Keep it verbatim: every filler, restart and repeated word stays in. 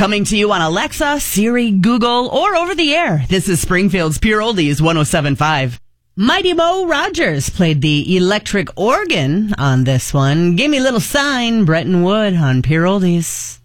Coming to you on Alexa, Siri, Google, or over the air. This is Springfield's Pure Oldies one oh seven point five. Mighty Mo Rogers played the electric organ on this one. Give me a little sign, Bretton Wood on Pure Oldies.